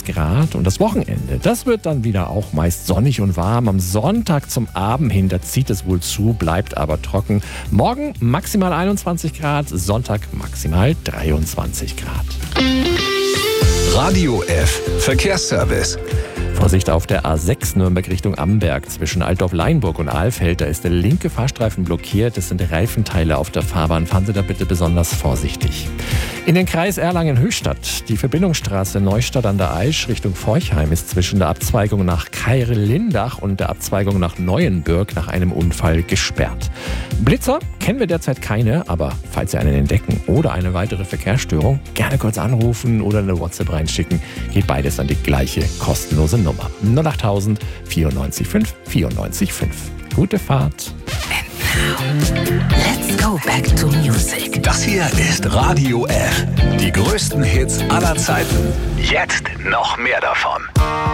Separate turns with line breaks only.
Grad. Und das Wochenende, das wird dann wieder auch meist sonnig und warm. Am Sonntag zum Abend hin, da zieht es wohl zu, bleibt aber trocken. Morgen maximal 21 Grad, Sonntag maximal 23 Grad.
Radio F Verkehrsservice.
Vorsicht auf der A6 Nürnberg Richtung Amberg. Zwischen Altdorf-Leinburg und Alfeld, da ist der linke Fahrstreifen blockiert. Das sind Reifenteile auf der Fahrbahn. Fahren Sie da bitte besonders vorsichtig. In den Kreis Erlangen-Höchstadt. Die Verbindungsstraße Neustadt an der Aisch Richtung Forchheim ist zwischen der Abzweigung nach Kairlindach und der Abzweigung nach Neuenbürg nach einem Unfall gesperrt. Blitzer kennen wir derzeit keine, aber falls Sie einen entdecken oder eine weitere Verkehrsstörung, gerne kurz anrufen oder eine WhatsApp reinschicken. Geht beides an die gleiche kostenlose Nummer. 08000 94 5 94 5. Gute Fahrt.
Let's go back to music.
Das hier ist Radio F. Die größten Hits aller Zeiten. Jetzt noch mehr davon.